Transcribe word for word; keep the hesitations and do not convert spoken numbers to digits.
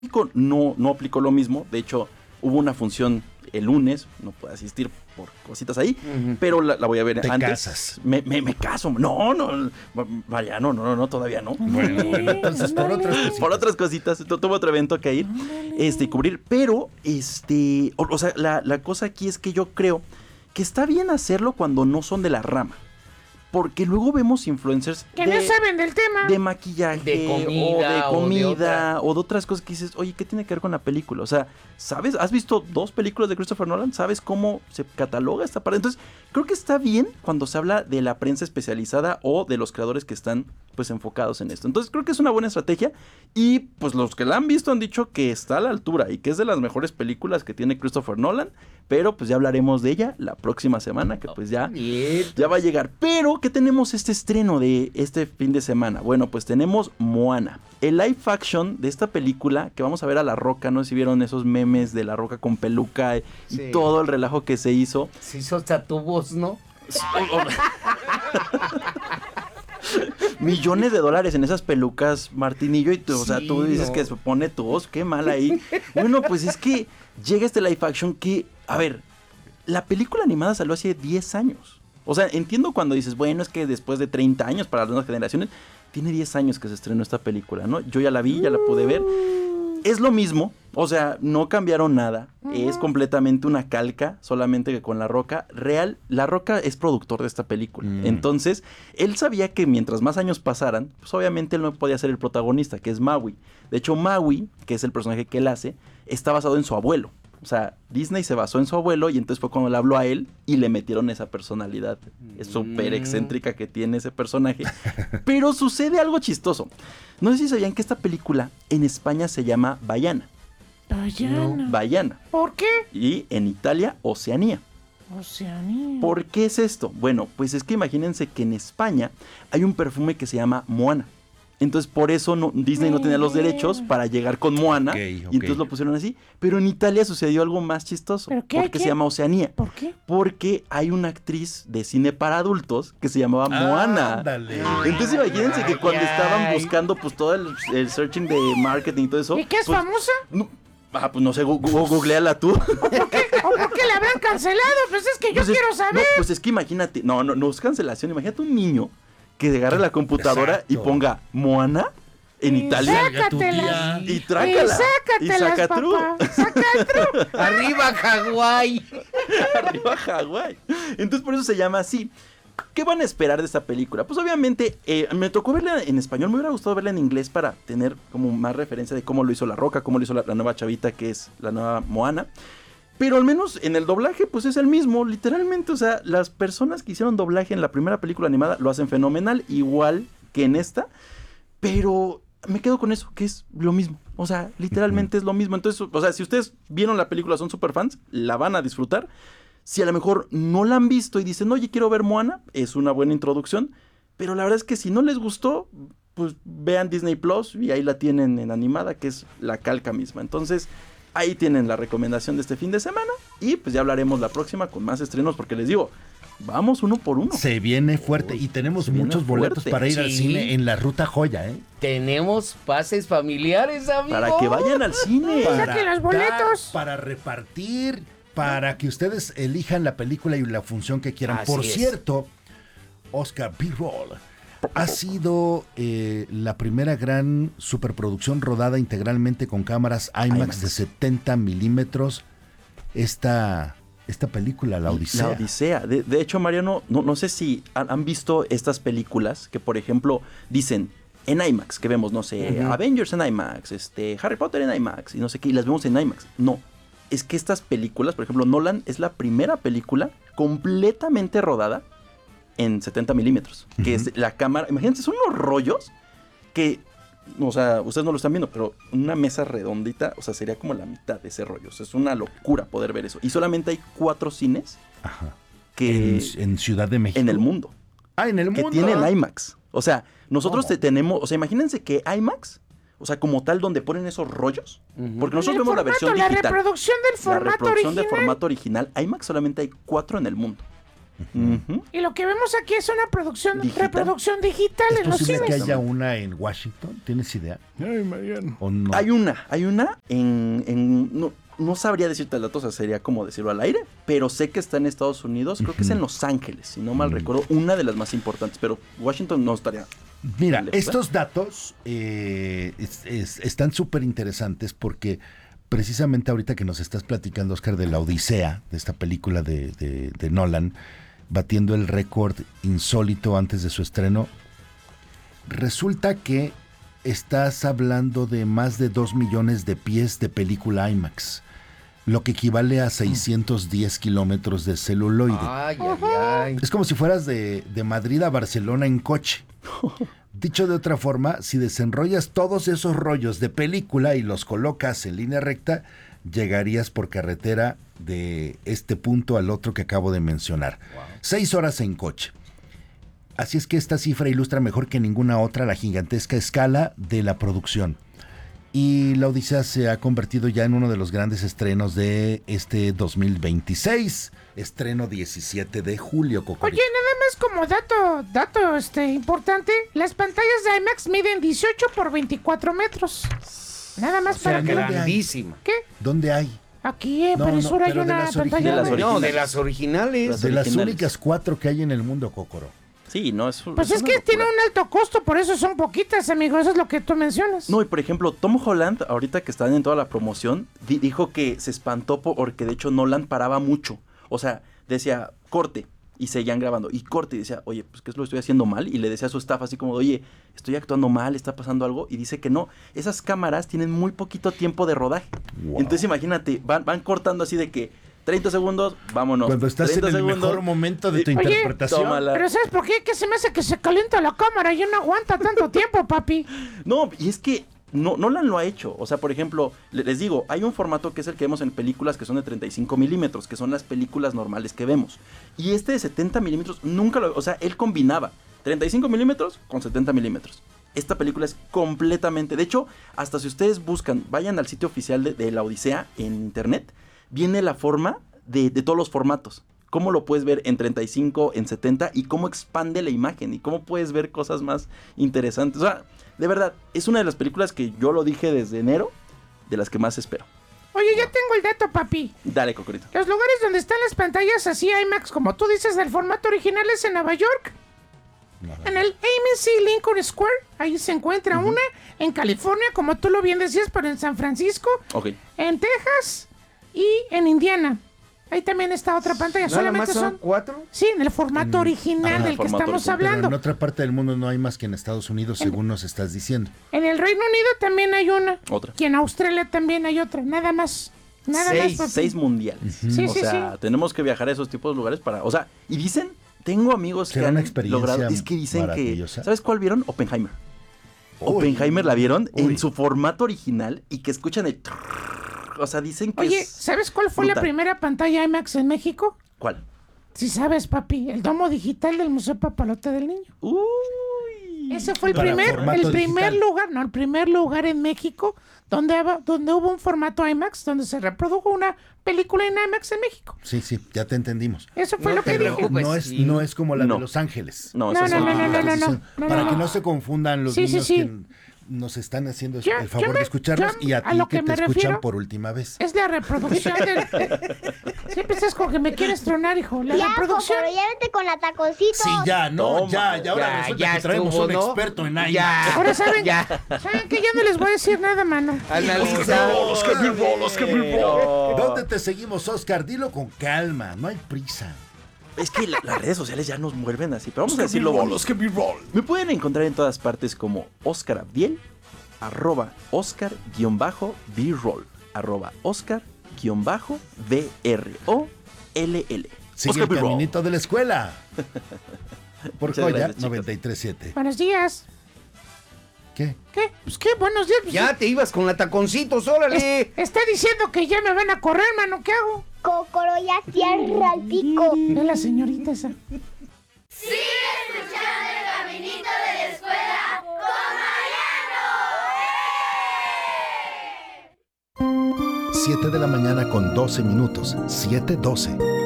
no, no aplicó lo mismo. De hecho, hubo una función el lunes, no puedo asistir por cositas ahí, uh-huh. pero la, la voy a ver ¿Te antes. casas? Me, me, me caso. No, no, vaya, no, no, no, todavía no. Bueno, bueno, entonces por otras cositas. Por otras cositas, tuve otro evento que ir, este, cubrir, pero, este, o, o sea, la, la cosa aquí es que yo creo que está bien hacerlo cuando no son de la rama. Porque luego vemos influencers que de, no saben del tema, de maquillaje, de comida, o de comida, o de, o de otras cosas que dices, oye, ¿qué tiene que ver con la película? O sea, ¿sabes? ¿Has visto dos películas de Christopher Nolan? ¿Sabes cómo se cataloga esta parte? Entonces, creo que está bien cuando se habla de la prensa especializada o de los creadores que están, pues, enfocados en esto. Entonces, creo que es una buena estrategia y, pues, los que la han visto han dicho que está a la altura y que es de las mejores películas que tiene Christopher Nolan, pero, pues, ya hablaremos de ella la próxima semana, que, pues, ya, ya va a llegar. Pero, ¿qué tenemos este estreno de este fin de semana? Bueno, pues tenemos Moana, el live action de esta película que vamos a ver a La Roca. No sé si vieron esos memes de La Roca con peluca y sí. todo el relajo que se hizo. Se hizo hasta tubos, ¿no? Millones de dólares en esas pelucas, Martinillo, y tú, sí, o sea, tú dices no. que se pone tu voz, qué mal ahí. Bueno, pues es que llega este live action que, a ver, la película animada salió hace diez años. O sea, entiendo cuando dices, bueno, es que después de treinta años para las nuevas generaciones, tiene diez años que se estrenó esta película, ¿no? Yo ya la vi, ya la pude ver. Es lo mismo, o sea, no cambiaron nada. Uh-huh. Es completamente una calca, solamente que con La Roca. Real, La Roca es productor de esta película. Mm. Entonces, él sabía que mientras más años pasaran, pues obviamente él no podía ser el protagonista, que es Maui. De hecho, Maui, que es el personaje que él hace, está basado en su abuelo. O sea, Disney se basó en su abuelo y entonces fue cuando le habló a él y le metieron esa personalidad mm. súper excéntrica que tiene ese personaje. Pero sucede algo chistoso. No sé si sabían que esta película en España se llama Baiana. Baiana. No, Baiana. ¿Por qué? Y en Italia, Oceanía. Oceanía. ¿Por qué es esto? Bueno, pues es que imagínense que en España hay un perfume que se llama Moana. Entonces, por eso no, Disney no tenía los derechos para llegar con Moana. Okay, okay. Y entonces lo pusieron así. Pero en Italia sucedió algo más chistoso. ¿Pero qué? Porque ¿Qué? se llama Oceanía. ¿Por qué? Porque hay una actriz de cine para adultos que se llamaba Moana. Ándale. Entonces, imagínense que cuando ay, estaban ay. buscando pues todo el, el searching de marketing y todo eso. ¿Y qué es pues, famosa? No, ah, pues no sé, gu- gu- googleala tú. ¿O por qué? ¿O por qué la habrán cancelado? Pues es que yo Pues es, quiero saber. No, pues es que imagínate. No, no, no es cancelación. Imagínate un niño que agarre la computadora Exacto. y ponga Moana en Y Italia. sácatelas. Y trácala. Y sácatelas, y saca true. papá. Saca true. ¡Arriba, Hawái! Arriba Hawái. Entonces por eso se llama así. ¿Qué van a esperar de esta película? Pues obviamente eh, me tocó verla en español. Me hubiera gustado verla en inglés para tener como más referencia de cómo lo hizo La Roca, cómo lo hizo la, la nueva chavita que es la nueva Moana. Pero al menos en el doblaje pues es el mismo, literalmente. O sea, las personas que hicieron doblaje en la primera película animada lo hacen fenomenal, igual que en esta. Pero me quedo con eso, que es lo mismo. O sea, literalmente uh-huh. es lo mismo. Entonces, o sea, si ustedes vieron la película, son super fans, la van a disfrutar. Si a lo mejor no la han visto y dicen, oye, quiero ver Moana, es una buena introducción. Pero la verdad es que si no les gustó, pues vean Disney Plus y ahí la tienen en animada, que es la calca misma. Entonces, ahí tienen la recomendación de este fin de semana. Y pues ya hablaremos la próxima con más estrenos, porque les digo, vamos uno por uno. Se viene fuerte y tenemos muchos boletos para ir sí. al cine en la Ruta Joya, ¿eh? Tenemos pases familiares, amigos. Para que vayan al cine. Para Saquen los boletos. Dar, para repartir, para que ustedes elijan la película y la función que quieran. Así Por es. cierto, Oscar B-Roll ha sido eh, la primera gran superproducción rodada integralmente con cámaras IMAX, IMAX. de setenta milímetros. Esta... Esta película, La Odisea. La Odisea. De, de hecho, Mariano, no, no sé si han, han visto estas películas que, por ejemplo, dicen en IMAX, que vemos, no sé, uh-huh. Avengers en IMAX, este, Harry Potter en IMAX, y no sé qué, y las vemos en IMAX. No, es que estas películas, por ejemplo, Nolan es la primera película completamente rodada en setenta milímetros, uh-huh. que es la cámara, imagínense, son unos rollos que... O sea, ustedes no lo están viendo, pero una mesa redondita, o sea, sería como la mitad de ese rollo. O sea, es una locura poder ver eso. Y solamente hay cuatro cines Ajá. que en, en Ciudad de México. En el mundo. Ah, en el que mundo. Que tienen IMAX. O sea, nosotros te tenemos, o sea, imagínense que IMAX, o sea, como tal, donde ponen esos rollos, uh-huh. porque nosotros vemos formato, la versión la digital. reproducción del formato La reproducción original. de formato original. IMAX solamente hay cuatro en el mundo. Ujú. Y lo que vemos aquí es una producción, Digital. reproducción digital ¿Es en los posible que cines. haya una en Washington? ¿Tienes idea? Ay, Mariano. ¿O no? Hay una, hay una en... en no, no sabría decirte el dato, o sea, sería como decirlo al aire, pero sé que está en Estados Unidos, creo que es en Los Ángeles, si no mal recuerdo, una de las más importantes, pero Washington no estaría. Mira, lejos, ¿eh? estos datos eh, es- es- están súper interesantes porque precisamente ahorita que nos estás platicando, Oscar, de la Odisea, de esta película de, de- de Nolan, batiendo el récord insólito antes de su estreno, resulta que estás hablando de más de dos millones de pies de película IMAX, lo que equivale a seiscientos diez kilómetros de celuloide. Ay, ay, ay. Es como si fueras de, de Madrid a Barcelona en coche. Dicho de otra forma, si desenrollas todos esos rollos de película y los colocas en línea recta, llegarías por carretera de este punto al otro que acabo de mencionar. Seis horas en coche. Así es que esta cifra ilustra mejor que ninguna otra la gigantesca escala de la producción. Y La Odisea se ha convertido ya en uno de los grandes estrenos de este dos mil veintiséis. Estreno diecisiete de julio, Cocorito. Oye, nada más como dato, dato este, importante, las pantallas de IMAX miden dieciocho por veinticuatro metros. Nada más O sea, para que... grandísima. ¿Qué? ¿Dónde hay? Aquí en No, no, Peresura hay pero de una las pantalla. De las de- originales. No, de las originales. Las De las originales. únicas cuatro que hay en el mundo, Cocoro. Sí, no, es Pues es una que locura. tiene un alto costo, por eso son poquitas, amigo. Eso es lo que tú mencionas. No, y por ejemplo, Tom Holland, ahorita que están en toda la promoción, di- dijo que se espantó porque de hecho Nolan paraba mucho. O sea, decía, corte, y seguían grabando. Y corte, y decía, oye, pues que lo estoy haciendo mal. Y le decía a su staff así como, oye, estoy actuando mal, está pasando algo. Y dice que no, esas cámaras tienen muy poquito tiempo de rodaje. Wow. Entonces imagínate, van, van cortando así de que treinta segundos, vámonos. Cuando estás en treinta el segundos, mejor momento de tu y- Oye, interpretación. tómala. Pero ¿sabes por qué? Que se me hace que se calienta la cámara y no aguanta tanto tiempo, papi. No, y es que no, Nolan lo ha hecho. O sea, por ejemplo, le- les digo, hay un formato que es el que vemos en películas que son de treinta y cinco milímetros, que son las películas normales que vemos. Y este de setenta milímetros nunca lo... O sea, él combinaba treinta y cinco milímetros con setenta milímetros. Esta película es completamente... De hecho, hasta si ustedes buscan, vayan al sitio oficial de, de La Odisea en internet, viene la forma de, de todos los formatos. Cómo lo puedes ver en treinta y cinco, en setenta y cómo expande la imagen y cómo puedes ver cosas más interesantes. O sea, de verdad, es una de las películas que yo lo dije desde enero, de las que más espero. Oye, ya tengo el dato, papi. Dale, Cocorito. Los lugares donde están las pantallas así IMAX, como tú dices, del formato original es en Nueva York. En el A M C Lincoln Square, ahí se encuentra una. En California, como tú lo bien decías, pero en San Francisco. Ok. En Texas y en Indiana. Ahí también está otra pantalla. ¿Nada más Solamente son son... cuatro? Sí, en el formato original ajá, del que formato estamos original. Pero hablando. en otra parte del mundo no hay más que en Estados Unidos, según nos estás diciendo. En el Reino Unido también hay una. Otra. Y en Australia también hay otra. Nada más. Nada Seis, más. papi. Seis mundiales. Sí, o sí, sea, sí. tenemos que viajar a esos tipos de lugares para... O sea, y dicen, tengo amigos que Será han una experiencia logrado... Es que dicen que... maravillosa. ¿Sabes cuál vieron? Oppenheimer. Uy. Oppenheimer la vieron Uy. en su formato original y que escuchan el... O sea, dicen que Oye, es... ¿sabes cuál fue la brutal. primera pantalla IMAX en México? ¿Cuál? Si sabes, papi, el domo digital del Museo Papalote del Niño. Uy. Ese fue el Para primer, formato el primer digital. lugar, no, el primer lugar en México donde, haba- donde hubo un formato IMAX, donde se reprodujo una película en IMAX en México. Sí, sí, ya te entendimos. Eso fue No lo te que dije. preocupes. No es, sí. no es como la No. de Los Ángeles. No, No, esas no, son- no, no, no, no, no. No, Para no, que no. no se confundan los Sí, sí, niños sí. que nos están haciendo Yo- el yo favor me- de escucharnos yo y a a ti lo que, que te me escuchan refiero por última vez. Es la reproducción del... Siempre estás con que me quieres tronar, hijo. La Ya, reproducción... pero ya vete con la taconcito. Sí, ya, no, Toma. ya, ya ahora Ya, resulta ya que traemos estuvo, un ¿no? experto en IMAX. Ya. Ahora saben, Ya. saben que ya no les voy a decir nada, mano. Analiza. ¿Dónde te seguimos, Oscar? Dilo con calma, no hay prisa. Es que la- las redes sociales ya nos vuelven así, pero vamos a decirlo bonito. Me pueden encontrar en todas partes como Oscar Abdiel, arroba Oscar-B-Roll, arroba Oscar-B-R-O-L-L. Sigue Oscar el B-Roll. caminito de la escuela. Por Muchas Joya gracias, chicos. noventa y tres punto siete. Buenos días. ¿Qué? ¿Qué? Pues qué, buenos días. Pues, Ya te ibas con la taconcitos, órale. es- está diciendo que ya me van a correr, mano. ¿Qué hago? Cocoro, ya cierra el pico. Es la señorita esa. siete de la mañana con doce minutos. siete doce.